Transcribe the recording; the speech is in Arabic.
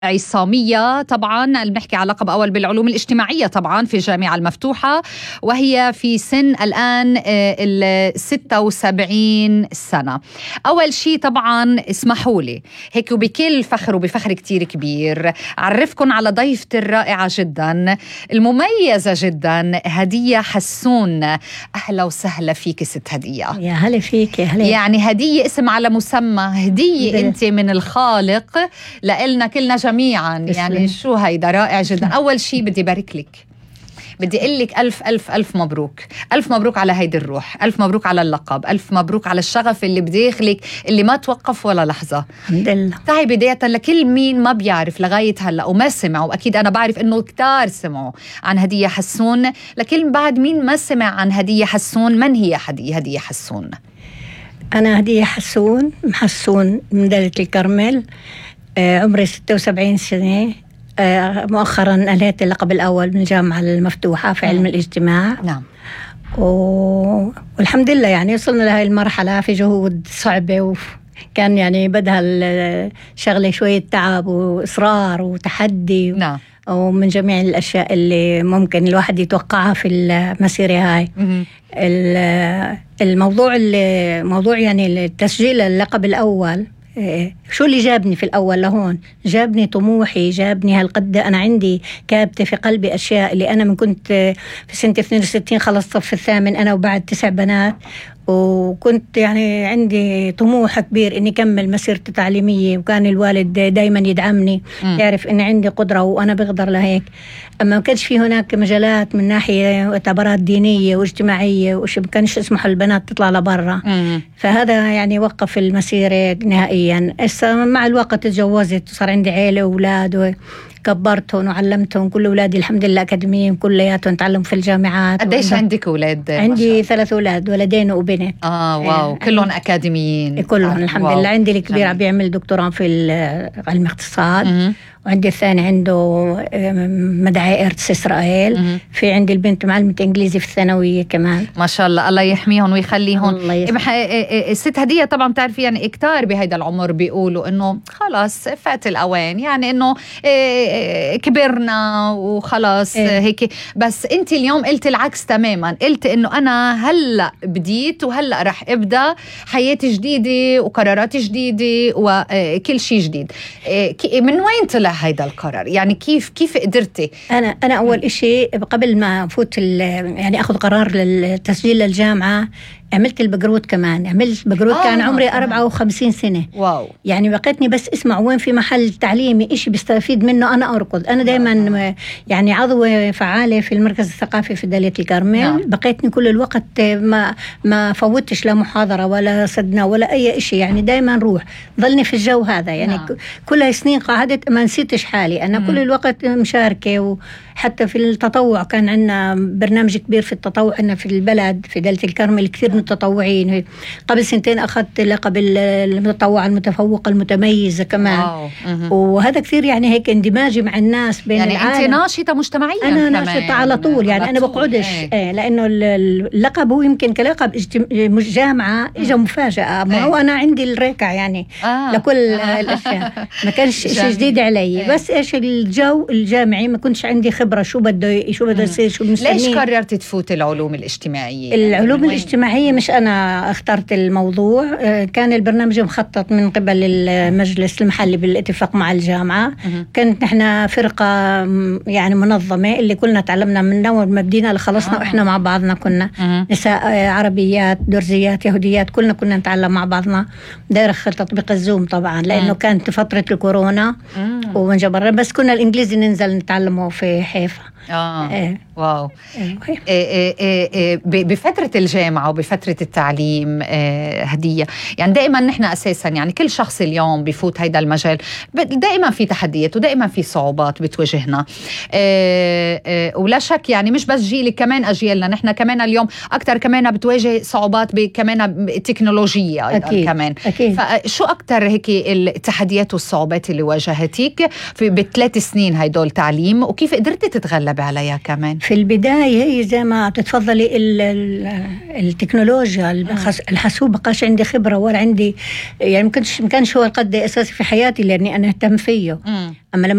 عصامية طبعا، بنحكي على لقب أول بالعلوم الاجتماعية طبعا في الجامعة المفتوحة، وهي في سن الآن 76 سنة. أول شيء طبعا اسمحوا لي هيك وبكل فخر وبفخر كتير كبير أعرفكم على ضيفتي الرائعة جدا المميزة جدا، هدية حسون. أهلا وسهلا فيك ست هدية. يا هلا فيك يا هلا. يعني هدية اسم على مسمى، هدية أنت من الخالق لإلنا كلنا جميعا. يعني شو هيدا رائع جدا. أول شيء بدي بارك لك، بدي أقول لك ألف ألف ألف مبروك، ألف مبروك على هيدي الروح، ألف مبروك على اللقب، ألف مبروك على الشغف اللي بداخلك اللي ما توقف ولا لحظة. الحمد لله. تعي بداية لكل مين ما بيعرف لغاية هلأ وما سمعوا، وأكيد أنا بعرف إنه كتار سمعوا عن هدية حسون، لكن بعد مين ما سمع عن هدية حسون، من هي هدية حسون؟ أنا هدية حسون من دلة الكرمل، عمري 76 سنة. مؤخرا أنهيت اللقب الأول من الجامعة المفتوحة في علم الاجتماع. نعم. والحمد لله يعني وصلنا لهذه المرحلة في جهود صعبة، وكان يعني بدها الشغلة شوية تعب وإصرار وتحدي. نعم. ومن جميع الأشياء اللي ممكن الواحد يتوقعها في المسيرة هاي. الموضوع يعني التسجيل اللقب الأول، شو اللي جابني في الأول لهون؟ جابني طموحي، جابني هالقد أنا عندي كابتة في قلبي أشياء اللي أنا من كنت في سنة 62 خلصت الصف الثامن أنا وبعد 9 بنات، وكنت يعني عندي طموح كبير إني كمل مسيرتي التعليمية، وكان الوالد دايما يدعمني، يعرف إني عندي قدرة وأنا بقدر لهيك. أما ما كانش في هناك مجالات من ناحية اعتبارات دينية واجتماعية وش ما كانش يسمحوا البنات تطلع لبرا. فهذا يعني وقف المسيرة نهائيا. مع الوقت تجوزت وصار عندي عيلة وأولاد كبرتهم وعلمتهم، كل أولادي الحمد لله أكاديميين كلياتهم تعلموا في الجامعات. قديش عندك أولاد؟ عندي 3 أولاد، ولدين وبنت. واو. كلهم أكاديميين؟ كلهم الحمد لله. عندي الكبير عم بيعمل دكتوراه في علم الاقتصاد، وعندي الثاني عنده مدعي إيرتس إسرائيل. في عندي البنت معلمة إنجليزي في الثانوية كمان. ما شاء الله، الله يحميهم ويخليهم. الست هدية طبعا بتعرفي يعني كتار بهيدا العمر بيقولوا إنه خلاص فات الأوان، يعني إنه كبرنا وخلاص هيك. بس أنت اليوم قلت العكس تماما، قلت إنه أنا هلأ بديت وهلأ رح أبدأ حياتي جديدة وقرارات جديدة وكل شيء جديد. من وين طلع هيدا القرار؟ يعني كيف قدرتي؟ أنا أول إشي قبل ما أفوت يعني أخذ قرار للتسجيل للجامعة عملت البقروت كمان. عملت بقروت كان عمري 54 سنة. واو. يعني بقيتني بس اسمع وين في محل تعليمي إشي بستفيد منه أنا أركض. أنا دايما يعني عضوة فعالة في المركز الثقافي في دلية الكرمل. بقيتني كل الوقت ما فوتش لا محاضرة ولا سدنا ولا أي إشي، يعني دايما روح ضلني في الجو هذا. يعني كل هالسنين قعدت ما نسيتش حالي، أنا كل الوقت مشاركة. وحتى في التطوع كان عندنا برنامج كبير في التطوع عندنا في البلد في دلية الكرمل، كثير متطوعين. قبل 2 أخذت لقب المتطوعة المتفوقة المتميزة كمان. وهذا كثير يعني هيك اندماجي مع الناس بين يعني العالم. أنت ناشطة مجتمعيا؟ أنا ناشطة على طول، يعني أنا بقعدش لأنه اللقب هو يمكن كلقب جامعة إجا مفاجأة. ما هو أنا عندي الريكع يعني لكل الأشياء، ما كانش شيء جديد علي. بس إيش الجو الجامعي ما كنتش عندي خبرة شو بده يصير شو مستنيه. ليش قررت تفوت العلوم الاجتماعية؟ العلوم الاجتماعية مش أنا اخترت الموضوع، كان البرنامج مخطط من قبل المجلس المحلي بالاتفاق مع الجامعة. كانت نحن فرقة يعني منظمة اللي كلنا تعلمنا منها ومبدينا لخلصنا وإحنا مع بعضنا كنا نساء عربيات درزيات يهوديات كلنا كنا نتعلم مع بعضنا داخل تطبيق الزوم طبعا، لأنه كانت فترة الكورونا ومنجبرنا، بس كنا الإنجليزي ننزل نتعلمه في حيفا. واو. بفترة الجامعة وبفترة التعليم هدية، يعني دائما نحن أساسا يعني كل شخص اليوم بيفوت هيدا المجال دائما في تحديات ودائما في صعوبات بتواجهنا. ولا شك يعني مش بس جيلي، كمان أجيالنا نحن كمان اليوم أكتر كمان بتواجه صعوبات كمان التكنولوجية أكيد. كمان أكيد. فشو أكتر هيك التحديات والصعوبات اللي واجهتيك في ب3 سنين هيدول تعليم، وكيف قدرتي تتغلبي عليها كمان؟ في البداية هي زي ما تتفضلي التكنولوجيا الحاسوب بقاش عندي خبرة ولا عندي يعني ما كانش هو القد أساسي في حياتي لأني أنا أهتم فيه. أما لما